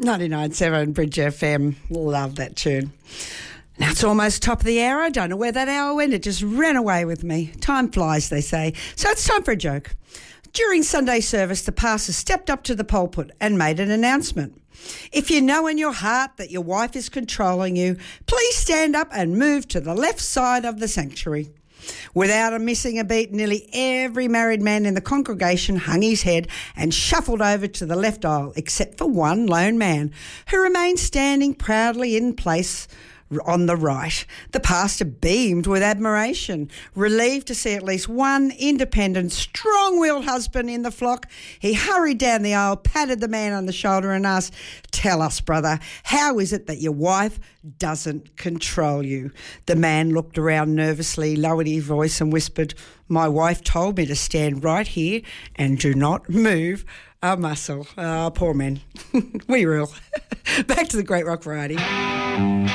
99.7 Bridge FM. Love that tune. Now it's almost top of the hour. I don't know where that hour went. It just ran away with me. Time flies, they say. So it's time for a joke. During Sunday service, the pastor stepped up to the pulpit and made an announcement. If you know in your heart that your wife is controlling you, please stand up and move to the left side of the sanctuary. Without missing a beat, nearly every married man in the congregation hung his head and shuffled over to the left aisle, except for one lone man, who remained standing proudly in place on the right. The pastor beamed with admiration, relieved to see at least one independent, strong-willed husband in the flock. He hurried down the aisle, patted the man on the shoulder and asked, "Tell us, brother, how is it that your wife doesn't control you?" The man looked around nervously, lowered his voice and whispered, "My wife told me to stand right here and do not move a muscle." Poor man. We rule. Back to the Great Rock Variety.